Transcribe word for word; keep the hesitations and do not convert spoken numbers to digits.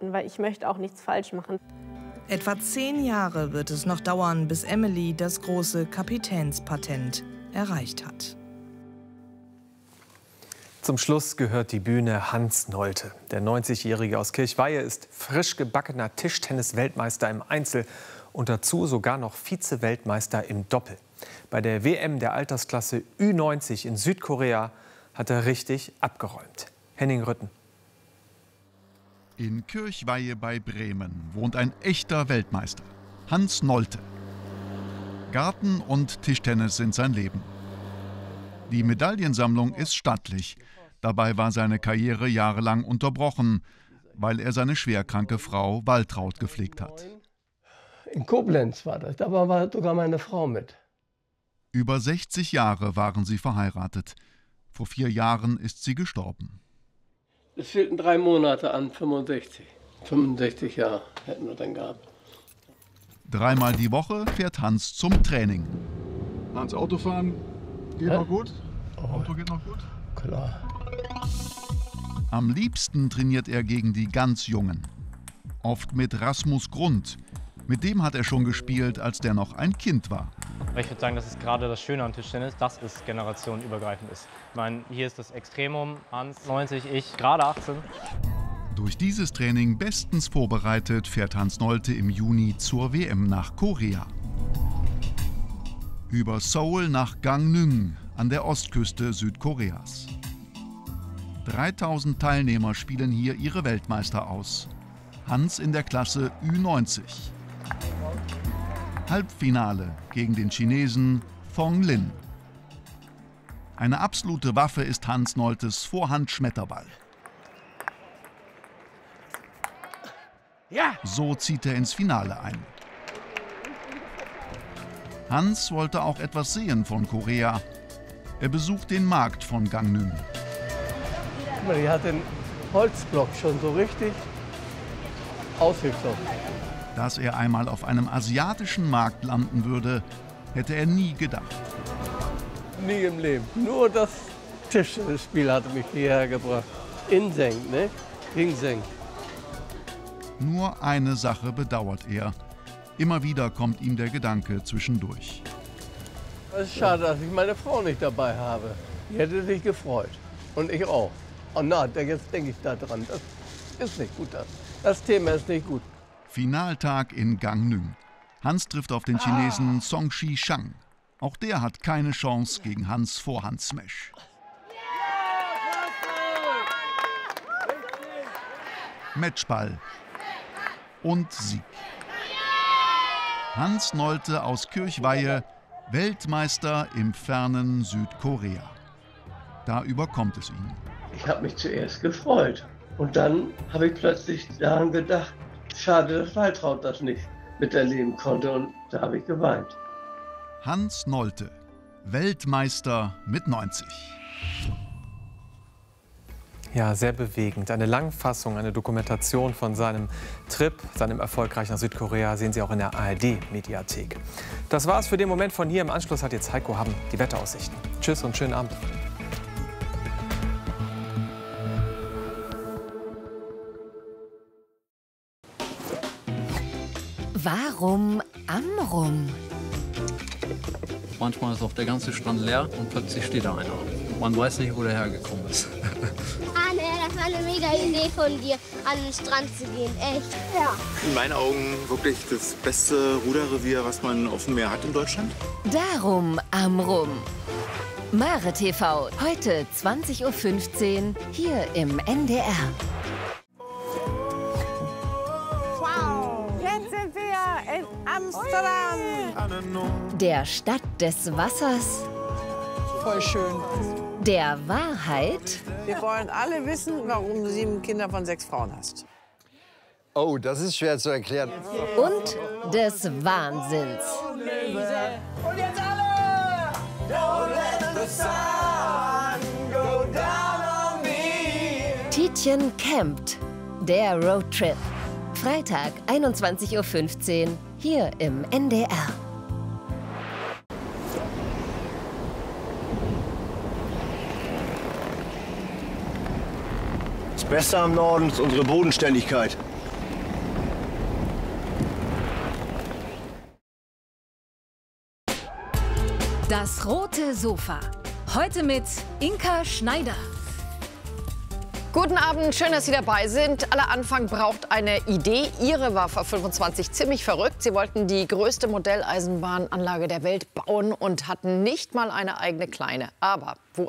halten, weil ich möchte auch nichts falsch machen. Etwa zehn Jahre wird es noch dauern, bis Emily das große Kapitänspatent erreicht hat. Zum Schluss gehört die Bühne Hans Nolte. Der neunzigjährige aus Kirchweihe ist frisch gebackener Tischtennis-Weltmeister im Einzel und dazu sogar noch Vize-Weltmeister im Doppel. Bei der W M der Altersklasse Ü neunzig in Südkorea hat er richtig abgeräumt. Henning Rütten. In Kirchweihe bei Bremen wohnt ein echter Weltmeister, Hans Nolte. Garten und Tischtennis sind sein Leben. Die Medaillensammlung ist stattlich. Dabei war seine Karriere jahrelang unterbrochen, weil er seine schwerkranke Frau Waltraud gepflegt hat. In Koblenz war das, da war sogar meine Frau mit. Über sechzig Jahre waren sie verheiratet. Vor vier Jahren ist sie gestorben. Es fehlten drei Monate an fünfundsechzig. fünfundsechzig Jahre hätten wir dann gehabt. Dreimal die Woche fährt Hans zum Training. Hans, Autofahren geht Hä? noch gut? Oh. Auto geht noch gut? Klar. Am liebsten trainiert er gegen die ganz Jungen. Oft mit Rasmus Grund. Mit dem hat er schon gespielt, als der noch ein Kind war. Ich würde sagen, das ist gerade das Schöne am Tischtennis, dass es generationenübergreifend ist. Ich meine, hier ist das Extremum, Hans neunzig, ich gerade achtzehn. Durch dieses Training bestens vorbereitet fährt Hans Nolte im Juni zur W M nach Korea. Über Seoul nach Gangneung an der Ostküste Südkoreas. dreitausend Teilnehmer spielen hier ihre Weltmeister aus. Hans in der Klasse Ü neunzig. Halbfinale gegen den Chinesen Fong Lin. Eine absolute Waffe ist Hans Noltes Vorhand-Schmetterball. Ja! So zieht er ins Finale ein. Hans wollte auch etwas sehen von Korea. Er besucht den Markt von Gangneung. Die hat den Holzblock schon so richtig ausgeklopft. Dass er einmal auf einem asiatischen Markt landen würde, hätte er nie gedacht. Nie im Leben. Nur das Tischtennisspiel hatte mich hierher gebracht. Inseng, ne? Ginseng. Nur eine Sache bedauert er. Immer wieder kommt ihm der Gedanke zwischendurch. Es ist schade, dass ich meine Frau nicht dabei habe. Die hätte sich gefreut. Und ich auch. Oh na, jetzt denke ich da dran. Das ist nicht gut. Das, das Thema ist nicht gut. Finaltag in Gangneung. Hans trifft auf den Chinesen Song Shi-Shang. Auch der hat keine Chance gegen Hans Vorhand-Smash. Matchball und Sieg. Hans Nolte aus Kirchweihe, Weltmeister im fernen Südkorea. Da überkommt es ihn. Ich habe mich zuerst gefreut. Und dann habe ich plötzlich daran gedacht, schade, dass Waltraud das nicht miterleben konnte. Und da habe ich geweint. Hans Nolte, Weltmeister mit neunzig. Ja, sehr bewegend. Eine Langfassung, eine Dokumentation von seinem Trip, seinem Erfolg nach Südkorea, sehen Sie auch in der A R D-Mediathek. Das war's für den Moment von hier. Im Anschluss hat jetzt Heiko Hamm die Wetteraussichten. Tschüss und schönen Abend. Warum Amrum? Manchmal ist auch der ganze Strand leer und plötzlich steht da einer. Man weiß nicht, wo der hergekommen ist. Ah, ne, das war eine mega Idee von dir, an den Strand zu gehen. Echt? Ja. In meinen Augen wirklich das beste Ruderrevier, was man auf dem Meer hat in Deutschland. Darum Amrum. Mare T V, heute zwanzig Uhr fünfzehn, hier im N D R. Wow, jetzt sind wir in Amsterdam. Der Stadt des Wassers. Voll schön. Der Wahrheit. Wir wollen alle wissen, warum du sieben Kinder von sechs Frauen hast. Oh, das ist schwer zu erklären. Und des Wahnsinns. Und jetzt alle! Don't let the sun go down on me. Tietjen campt. Der Roadtrip. Freitag, einundzwanzig Uhr fünfzehn, hier im N D R. Das Beste am Norden ist unsere Bodenständigkeit. Das rote Sofa. Heute mit Inka Schneider. Guten Abend, schön, dass Sie dabei sind. Aller Anfang braucht eine Idee. Ihre war vor fünfundzwanzig ziemlich verrückt. Sie wollten die größte Modelleisenbahnanlage der Welt bauen und hatten nicht mal eine eigene kleine. Aber wo